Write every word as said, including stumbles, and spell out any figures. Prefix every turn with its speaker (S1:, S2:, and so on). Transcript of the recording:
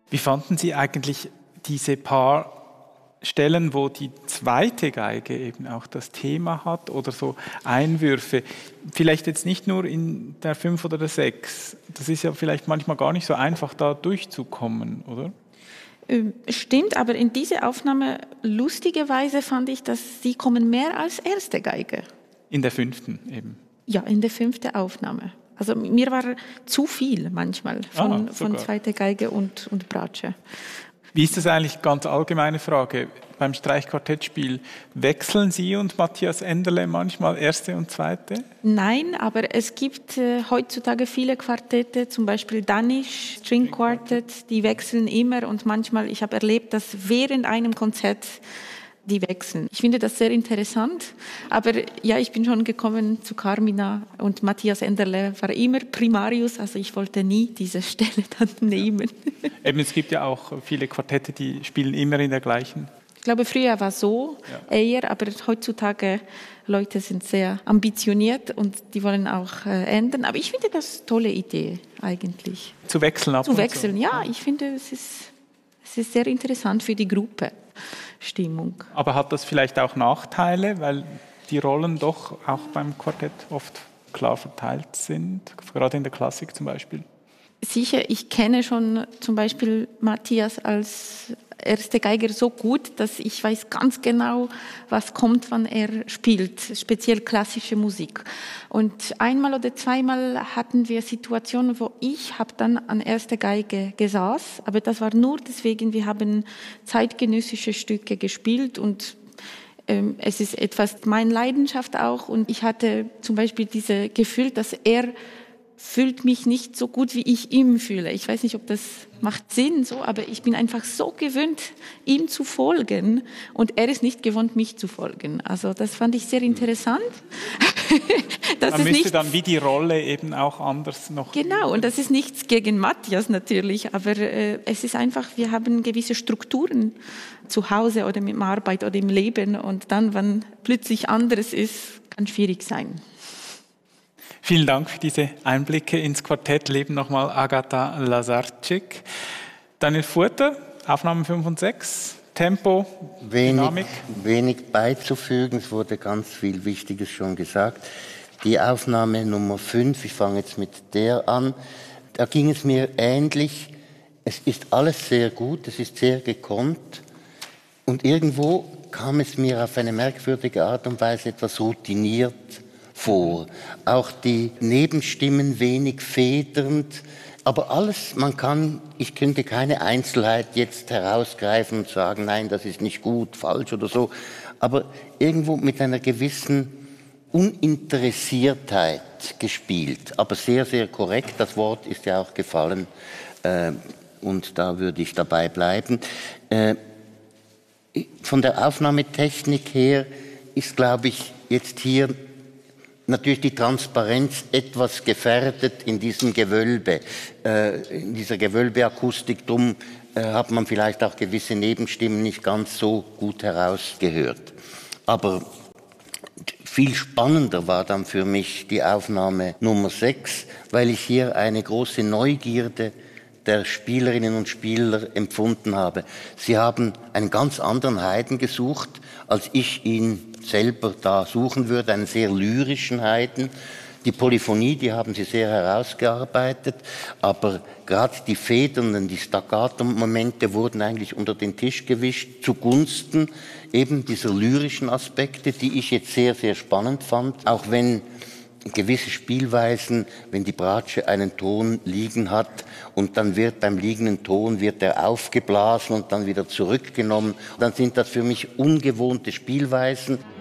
S1: Wie fanden Sie eigentlich diese paar Stellen, wo die zweite Geige eben auch das Thema hat oder so Einwürfe? Vielleicht jetzt nicht nur in der fünf oder der sechs. Das ist ja vielleicht manchmal gar nicht so einfach, da durchzukommen, oder?
S2: Stimmt, aber in dieser Aufnahme, lustigerweise fand ich, dass sie kommen mehr als erste Geige.
S1: In der fünften eben?
S2: Ja, in der fünften Aufnahme. Also mir war zu viel manchmal von, ah, von zweiter Geige und, und Bratsche.
S1: Wie ist das eigentlich, ganz allgemeine Frage, beim Streichquartettspiel, wechseln Sie und Matthias Enderle manchmal erste und zweite?
S2: Nein, aber es gibt äh, heutzutage viele Quartette, zum Beispiel Danish String Quartet, die wechseln immer und manchmal, ich habe erlebt, dass während einem Konzert die wechseln. Ich finde das sehr interessant, aber ja, ich bin schon gekommen zu Carmina und Matthias Enderle war immer Primarius, also ich wollte nie diese Stelle dann nehmen.
S1: Ja. Eben, es gibt ja auch viele Quartette, die spielen immer in der gleichen.
S2: Ich glaube, früher war so ja. eher, aber heutzutage Leute sind sehr ambitioniert und die wollen auch äh, ändern. Aber ich finde das eine tolle Idee eigentlich.
S1: Zu wechseln ab
S2: Zu wechseln, so. Ja, ich finde, es ist, es ist sehr interessant für die Gruppe. Stimmung.
S1: Aber hat das vielleicht auch Nachteile, weil die Rollen doch auch beim Quartett oft klar verteilt sind, gerade in der Klassik zum Beispiel?
S2: Sicher, ich kenne schon zum Beispiel Matthias als erste Geiger so gut, dass ich weiß ganz genau, was kommt, wann er spielt, speziell klassische Musik. Und einmal oder zweimal hatten wir Situationen, wo ich habe dann an erster Geige gesaß, aber das war nur deswegen, wir haben zeitgenössische Stücke gespielt und ähm, es ist etwas meine Leidenschaft auch und ich hatte zum Beispiel dieses Gefühl, dass er fühlt mich nicht so gut, wie ich ihm fühle. Ich weiß nicht, ob das macht Sinn, so, aber ich bin einfach so gewöhnt, ihm zu folgen und er ist nicht gewohnt, mich zu folgen. Also das fand ich sehr interessant.
S1: das Man ist müsste nichts, dann wie die Rolle eben auch anders noch...
S2: Genau, und das ist nichts gegen Matthias natürlich, aber äh, es ist einfach, wir haben gewisse Strukturen zu Hause oder mit der Arbeit oder im Leben und dann, wenn plötzlich anderes ist, kann es schwierig sein.
S1: Vielen Dank für diese Einblicke ins Quartettleben. Nochmal Agata Lazarczyk. Daniel Furter, Aufnahmen fünf und sechs, Tempo,
S3: wenig,
S1: Dynamik.
S3: Wenig beizufügen, es wurde ganz viel Wichtiges schon gesagt. Die Aufnahme Nummer fünf, ich fange jetzt mit der an, da ging es mir ähnlich. Es ist alles sehr gut, es ist sehr gekonnt und irgendwo kam es mir auf eine merkwürdige Art und Weise etwas routiniert vor. Auch die Nebenstimmen wenig federnd, aber alles, man kann, ich könnte keine Einzelheit jetzt herausgreifen und sagen, nein, das ist nicht gut, falsch oder so, aber irgendwo mit einer gewissen Uninteressiertheit gespielt, aber sehr, sehr korrekt, das Wort ist ja auch gefallen äh, und da würde ich dabei bleiben. Äh, von der Aufnahmetechnik her ist, glaube ich, jetzt hier natürlich die Transparenz etwas gefährdet in diesem Gewölbe, äh, in dieser Gewölbeakustik. Drum äh, hat man vielleicht auch gewisse Nebenstimmen nicht ganz so gut herausgehört. Aber viel spannender war dann für mich die Aufnahme Nummer sechs, weil ich hier eine große Neugierde der Spielerinnen und Spieler empfunden habe. Sie haben einen ganz anderen Haydn gesucht, als ich ihn selber da suchen würde, einen sehr lyrischen Haydn. Die Polyphonie, die haben sie sehr herausgearbeitet, aber gerade die federnden, die Staccato-Momente wurden eigentlich unter den Tisch gewischt, zugunsten eben dieser lyrischen Aspekte, die ich jetzt sehr, sehr spannend fand, auch wenn gewisse Spielweisen, wenn die Bratsche einen Ton liegen hat und dann wird beim liegenden Ton wird er aufgeblasen und dann wieder zurückgenommen, dann sind das für mich ungewohnte Spielweisen.